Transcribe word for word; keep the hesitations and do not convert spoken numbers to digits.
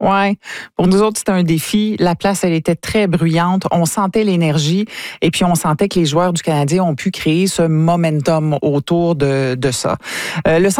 Ouais. Pour nous autres, c'était un défi. La place, elle était très bruyante. On sentait l'énergie et puis on sentait que les joueurs du Canadien ont pu créer ce momentum autour de, de ça. Euh, le